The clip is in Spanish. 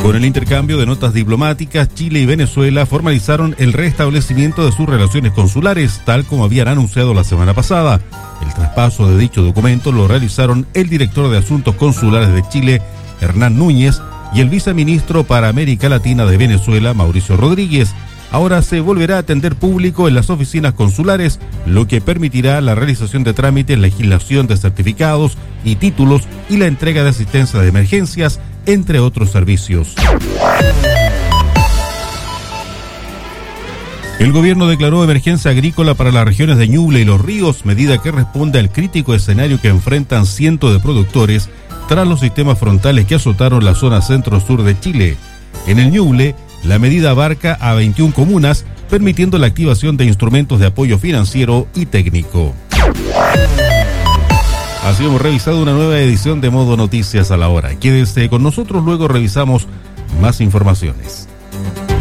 Con el intercambio de notas diplomáticas, Chile y Venezuela formalizaron el restablecimiento de sus relaciones consulares, tal como habían anunciado la semana pasada. El traspaso de dicho documento lo realizaron el director de Asuntos Consulares de Chile, Hernán Núñez, y el viceministro para América Latina de Venezuela, Mauricio Rodríguez. Ahora se volverá a atender público en las oficinas consulares, lo que permitirá la realización de trámites, legislación de certificados y títulos y la entrega de asistencia de emergencias, entre otros servicios. El gobierno declaró emergencia agrícola para las regiones de Ñuble y Los Ríos, medida que responde al crítico escenario que enfrentan cientos de productores tras los sistemas frontales que azotaron la zona centro-sur de Chile. En el Ñuble, la medida abarca a 21 comunas, permitiendo la activación de instrumentos de apoyo financiero y técnico. Así hemos revisado una nueva edición de Modo Noticias a la Hora. Quédese con nosotros, luego revisamos más informaciones.